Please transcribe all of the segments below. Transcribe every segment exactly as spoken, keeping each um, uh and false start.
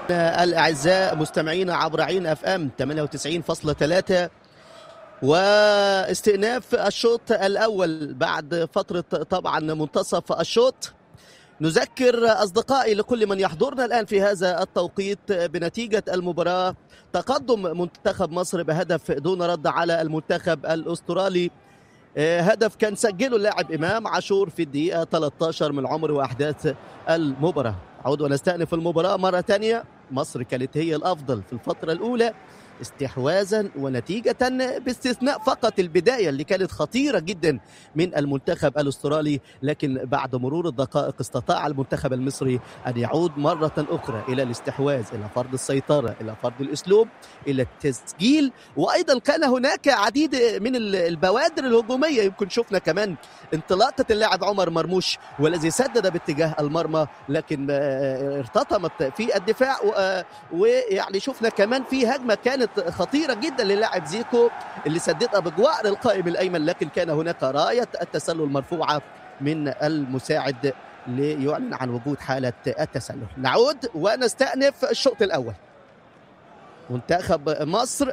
الأعزاء مستمعين عبر عين اف ام ثمانية وتسعين فاصلة ثلاثة، واستئناف الشوط الأول بعد فترة طبعا منتصف الشوط. نذكر أصدقائي لكل من يحضرنا الآن في هذا التوقيت بنتيجة المباراة: تقدم منتخب مصر بهدف دون رد على المنتخب الأسترالي. هدف كان سجله اللاعب إمام عاشور في الدقيقة ثلاثة عشر من عمر وأحداث المباراة. عود ونستأنف المباراة مرة ثانية. مصر كانت هي الأفضل في الفترة الأولى استحواذا ونتيجة، باستثناء فقط البداية اللي كانت خطيرة جدا من المنتخب الأسترالي، لكن بعد مرور الدقائق استطاع المنتخب المصري أن يعود مرة أخرى إلى الاستحواذ، إلى فرض السيطرة، إلى فرض الأسلوب، إلى التسجيل. وأيضا كان هناك عديد من البوادر الهجومية. يمكن شفنا كمان انطلاقة اللاعب عمر مرموش والذي سدد باتجاه المرمى، لكن ارتطمت في الدفاع. ويعني شفنا كمان في هجمة كانت خطيرة جدا للاعب زيكو اللي سددها بجوار القائم الأيمن، لكن كان هناك راية التسلل مرفوعة من المساعد ليعلن عن وجود حالة التسلل. نعود ونستأنف الشوط الأول. منتخب مصر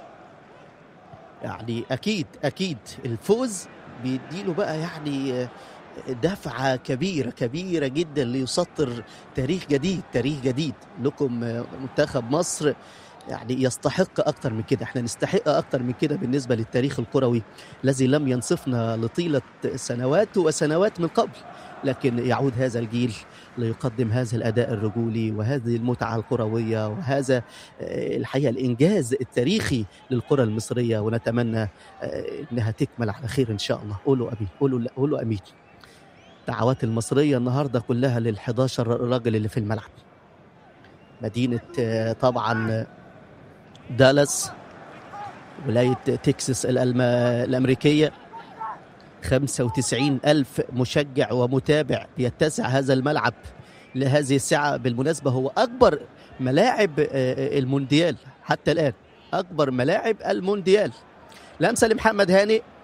يعني أكيد أكيد الفوز بيديله بقى يعني دفعة كبيرة كبيرة جدا ليسطر تاريخ جديد، تاريخ جديد لكم. منتخب مصر يعني يستحق أكتر من كده، احنا نستحق أكتر من كده بالنسبة للتاريخ الكروي الذي لم ينصفنا لطيلة سنوات وسنوات من قبل. لكن يعود هذا الجيل ليقدم هذا الأداء الرجولي وهذه المتعة الكروية وهذا الحقيقة الإنجاز التاريخي للكرة المصرية، ونتمنى أنها تكمل على خير إن شاء الله. قولوا أمين، قولوا قولوا أمين. دعوات المصرية النهاردة كلها للحداشر راجل اللي في الملعب. مدينة طبعا دالاس، ولاية تكساس الأمريكية، خمسة وتسعين ألف مشجع ومتابع يتسع هذا الملعب لهذه الساعة. بالمناسبة هو أكبر ملاعب المونديال حتى الآن، أكبر ملاعب المونديال. لمسة لمحمد هاني،